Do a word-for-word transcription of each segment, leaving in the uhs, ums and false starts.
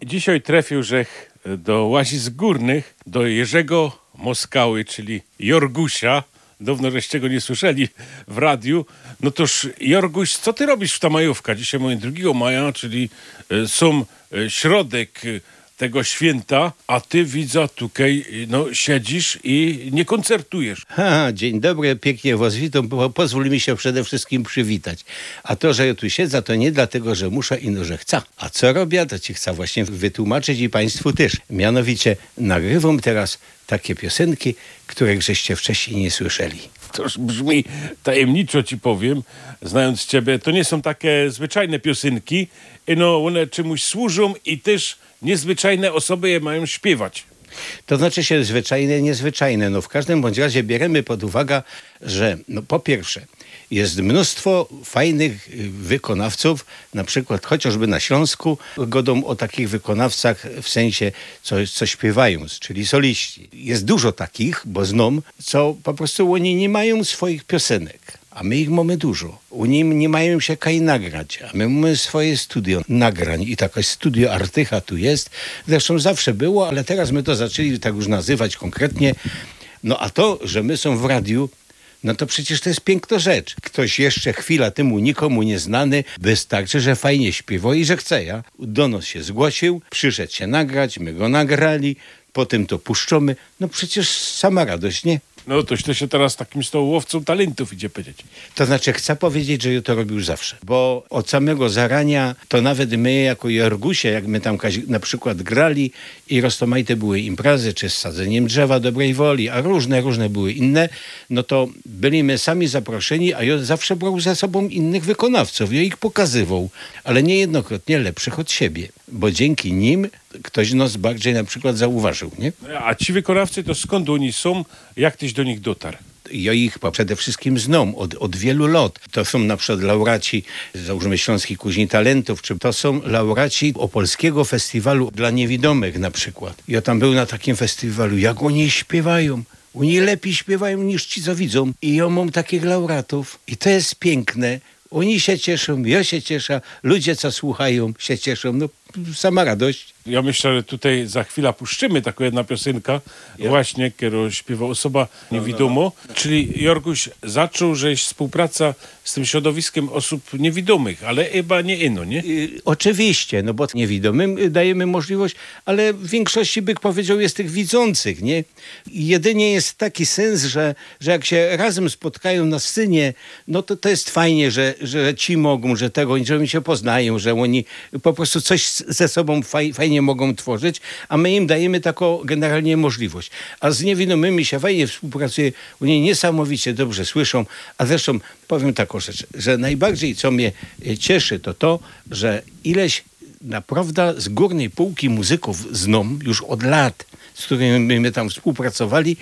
Dzisiaj trafił żech do Łazisk Górnych, do Jerzego Moskały, czyli Jorgusia. Dawno żeście go nie słyszeli w radiu. No toż, Jorguś, co ty robisz w ta majówka? Dzisiaj mamy drugiego maja, czyli e, są e, środek e, tego święta, a ty, widzę, tutaj no, siedzisz i nie koncertujesz. Ha, dzień dobry, pięknie was witam. Pozwól mi się przede wszystkim przywitać. A to, że ja tu siedzę, to nie dlatego, że muszę, ino, że chcę. A co robię, to ci chcę właśnie wytłumaczyć i państwu też. Mianowicie nagrywam teraz takie piosenki, których żeście wcześniej nie słyszeli. Toż brzmi tajemniczo, ci powiem, znając ciebie, to nie są takie zwyczajne piosenki, no one czemuś służą i też niezwyczajne osoby je mają śpiewać. To znaczy się zwyczajne, niezwyczajne. No w każdym bądź razie bierzemy pod uwagę, że no po pierwsze jest mnóstwo fajnych wykonawców, na przykład chociażby na Śląsku godą o takich wykonawcach w sensie, co, co śpiewają, czyli soliści. Jest dużo takich, bo znam, co po prostu oni nie mają swoich piosenek. A my ich mamy dużo. U nich nie mają się kaj nagrać, a my mamy swoje studio nagrań i takie studio Artycha tu jest. Zresztą zawsze było, ale teraz my to zaczęli tak już nazywać konkretnie. No a to, że my są w radiu, no to przecież to jest piękna rzecz. Ktoś jeszcze chwila temu nikomu nieznany, wystarczy, że fajnie śpiewa i że chce. Ja. Do nas się zgłosił, przyszedł się nagrać, my go nagrali, potem to puszczamy. No przecież sama radość, nie? No toś to się teraz takim stołowcą talentów idzie powiedzieć. To znaczy chcę powiedzieć, że ja to robił zawsze. Bo od samego zarania to nawet my jako Jorgusie, jak my tam na przykład grali i roztomajte były imprezy, czy z sadzeniem drzewa dobrej woli, a różne, różne były inne, no to byliśmy sami zaproszeni, a ja zawsze brał ze sobą innych wykonawców. Ja ich pokazywał, ale niejednokrotnie lepszych od siebie. Bo dzięki nim ktoś nas bardziej na przykład zauważył, nie? A ci wykonawcy to skąd oni są? Jak tyś do nich dotarł? Ja ich przede wszystkim znam od, od wielu lat. To są na przykład laureaci, załóżmy Śląskiej Kuźni Talentów, czy to są laureaci Opolskiego Festiwalu dla Niewidomych na przykład. Ja tam był na takim festiwalu, jak oni śpiewają. Oni lepiej śpiewają niż ci, co widzą. I ja mam takich laureatów. I to jest piękne. Oni się cieszą, ja się cieszę, ludzie, co słuchają, się cieszą. No, sama radość. Ja myślę, że tutaj za chwilę puszczymy taką jedna piosenka, ja. właśnie, którą śpiewa osoba niewidoma. No, no, no. Czyli Jorguś zaczął, żeś współpraca z tym środowiskiem osób niewidomych, ale chyba nie ino, nie? Y, oczywiście, no bo niewidomym dajemy możliwość, ale w większości, bych powiedział, jest tych widzących, nie? I jedynie jest taki sens, że, że jak się razem spotkają na scenie, no to to jest fajnie, że, że ci mogą, że tego, że oni się poznają, że oni po prostu coś ze sobą faj, fajnie mogą tworzyć, a my im dajemy taką generalnie możliwość. A z niewidomymi się fajnie współpracuje, oni niesamowicie dobrze słyszą, a zresztą powiem taką rzecz, że najbardziej co mnie cieszy to to, że ileś naprawdę z górnej półki muzyków znam już od lat, z którymi my tam współpracowali,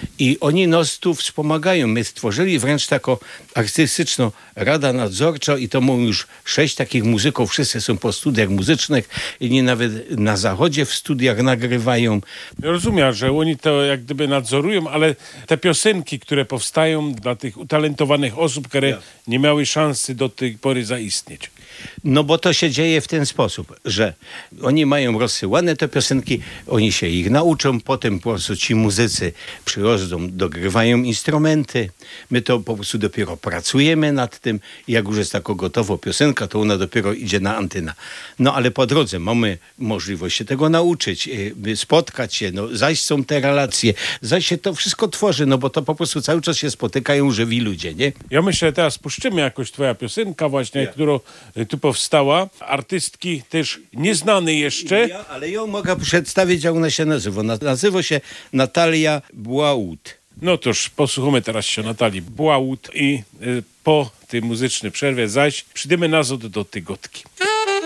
i oni nas tu wspomagają. My stworzyli wręcz taką artystyczną radę nadzorczą i to mamy już sześć takich muzyków. Wszyscy są po studiach muzycznych i nie nawet na zachodzie w studiach nagrywają. Ja rozumiem, że oni to jak gdyby nadzorują, ale te piosenki, które powstają dla tych utalentowanych osób, które ja. nie miały szansy do tej pory zaistnieć. No bo to się dzieje w ten sposób, że oni mają rozsyłane te piosenki, oni się ich nauczą, potem po prostu ci muzycy przychodzą, dogrywają instrumenty, my to po prostu dopiero pracujemy nad tym i jak już jest taka gotowa piosenka, to ona dopiero idzie na antenę. No ale po drodze mamy możliwość się tego nauczyć, spotkać się, no zaś są te relacje, zaś się to wszystko tworzy, no bo to po prostu cały czas się spotykają żywi ludzie, nie? Ja myślę, teraz puszczymy jakoś twoja piosenka właśnie, ja. którą tu powstała. Artystki też nieznany jeszcze. Ja, ale ją mogę przedstawić, jak ona się nazywa. Nazywa się Natalia Błaut. No toż posłuchamy teraz się Natalii Błaut i y, po tej muzycznej przerwie zaś przyjdziemy nazad do tej gotki.